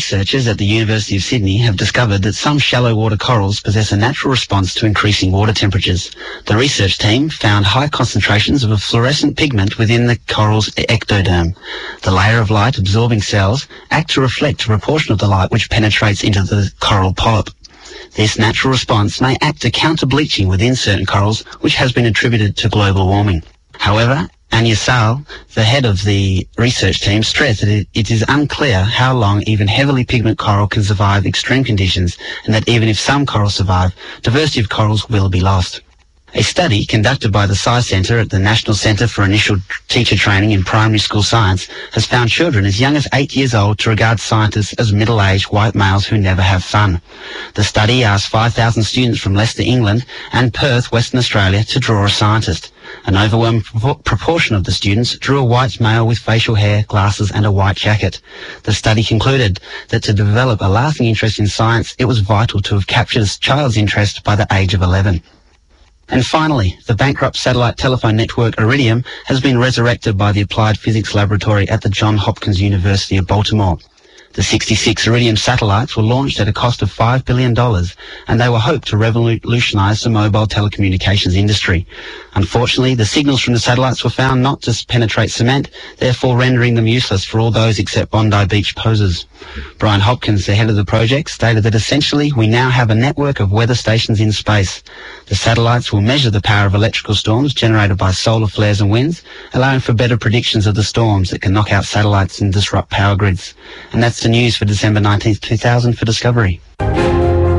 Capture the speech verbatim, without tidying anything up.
researchers at the University of Sydney have discovered that some shallow water corals possess a natural response to increasing water temperatures. The research team found high concentrations of a fluorescent pigment within the coral's ectoderm. The layer of light-absorbing cells act to reflect a proportion of the light which penetrates into the coral polyp. This natural response may act to counter bleaching within certain corals, which has been attributed to global warming. However, Anya Saal, the head of the research team, stressed that it, it is unclear how long even heavily pigment coral can survive extreme conditions, and that even if some corals survive, diversity of corals will be lost. A study conducted by the Sci Centre at the National Centre for Initial Teacher Training in Primary School Science has found children as young as eight years old to regard scientists as middle-aged white males who never have fun. The study asked five thousand students from Leicester, England and Perth, Western Australia to draw a scientist. An overwhelming pro- proportion of the students drew a white male with facial hair, glasses and a white jacket. The study concluded that to develop a lasting interest in science, it was vital to have captured a child's interest by the age of eleven. And finally, the bankrupt satellite telephone network Iridium has been resurrected by the Applied Physics Laboratory at the Johns Hopkins University of Baltimore. The sixty-six Iridium satellites were launched at a cost of five billion dollars, and they were hoped to revolutionise the mobile telecommunications industry. Unfortunately, the signals from the satellites were found not to penetrate cement, therefore rendering them useless for all those except Bondi Beach posers. Brian Hopkins, the head of the project, stated that essentially we now have a network of weather stations in space. The satellites will measure the power of electrical storms generated by solar flares and winds, allowing for better predictions of the storms that can knock out satellites and disrupt power grids. And that's the news for December nineteenth, two thousand for Discovery.